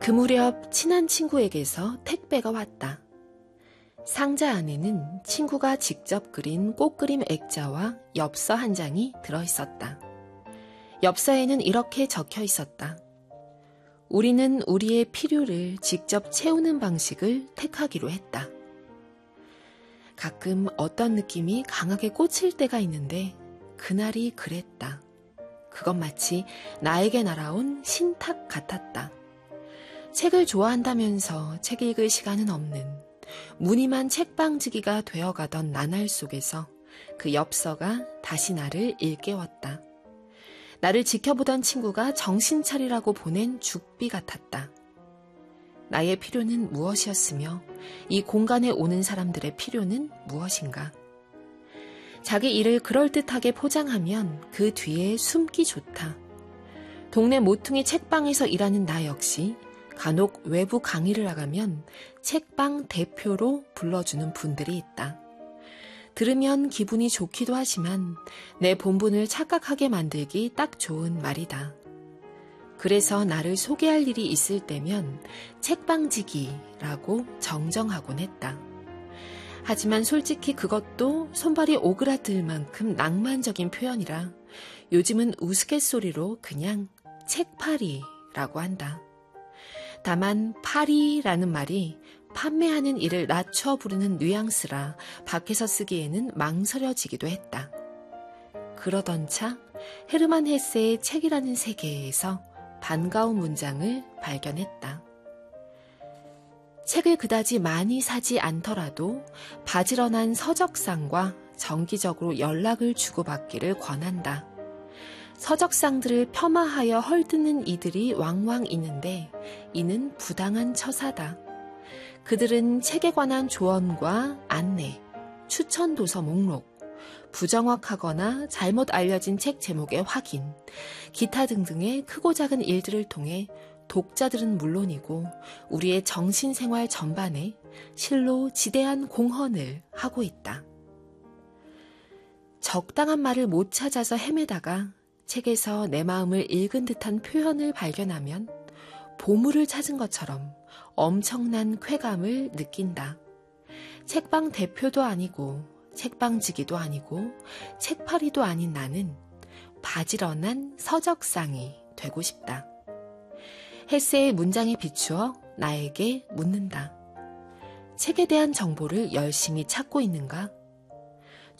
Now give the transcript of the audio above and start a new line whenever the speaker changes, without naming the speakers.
그 무렵 친한 친구에게서 택배가 왔다. 상자 안에는 친구가 직접 그린 꽃그림 액자와 엽서 한 장이 들어있었다. 엽서에는 이렇게 적혀 있었다. 우리는 우리의 필요를 직접 채우는 방식을 택하기로 했다. 가끔 어떤 느낌이 강하게 꽂힐 때가 있는데 그날이 그랬다. 그건 마치 나에게 날아온 신탁 같았다. 책을 좋아한다면서 책 읽을 시간은 없는 무늬만 책방지기가 되어가던 나날 속에서 그 엽서가 다시 나를 일깨웠다. 나를 지켜보던 친구가 정신 차리라고 보낸 죽비 같았다. 나의 필요는 무엇이었으며 이 공간에 오는 사람들의 필요는 무엇인가? 자기 일을 그럴듯하게 포장하면 그 뒤에 숨기 좋다. 동네 모퉁이 책방에서 일하는 나 역시 간혹 외부 강의를 나가면 책방 대표로 불러주는 분들이 있다. 들으면 기분이 좋기도 하지만 내 본분을 착각하게 만들기 딱 좋은 말이다. 그래서 나를 소개할 일이 있을 때면 책방지기라고 정정하곤 했다. 하지만 솔직히 그것도 손발이 오그라들 만큼 낭만적인 표현이라 요즘은 우스갯소리로 그냥 책팔이라고 한다. 다만 파리라는 말이 판매하는 일을 낮춰 부르는 뉘앙스라 밖에서 쓰기에는 망설여지기도 했다. 그러던 차 헤르만 헤세의 책이라는 세계에서 반가운 문장을 발견했다. 책을 그다지 많이 사지 않더라도 바지런한 서적상과 정기적으로 연락을 주고받기를 권한다. 서적상들을 폄하하여 헐뜯는 이들이 왕왕 있는데 이는 부당한 처사다. 그들은 책에 관한 조언과 안내, 추천 도서 목록, 부정확하거나 잘못 알려진 책 제목의 확인, 기타 등등의 크고 작은 일들을 통해 독자들은 물론이고 우리의 정신생활 전반에 실로 지대한 공헌을 하고 있다. 적당한 말을 못 찾아서 헤매다가 책에서 내 마음을 읽은 듯한 표현을 발견하면 보물을 찾은 것처럼 엄청난 쾌감을 느낀다. 책방 대표도 아니고 책방지기도 아니고 책팔이도 아닌 나는 바지런한 서적상이 되고 싶다. 헤세의 문장에 비추어 나에게 묻는다. 책에 대한 정보를 열심히 찾고 있는가?